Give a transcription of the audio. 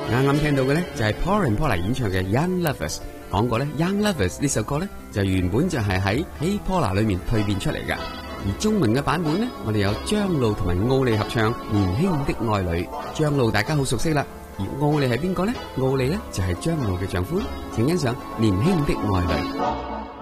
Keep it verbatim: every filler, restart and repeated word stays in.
啱啱聽到嘅咧就係 Paul and Paula 演唱嘅 Young Lovers。講過咧 Young Lovers 呢首歌咧就原本就係喺 Hey Paula 裏面蛻變出嚟噶，而中文嘅版本咧我哋有張露同埋奧利合唱《年輕的愛侶》。張露大家好熟悉啦，而奧利係邊個咧？奧利咧就係張露嘅丈夫，請欣賞《年輕的愛侶》。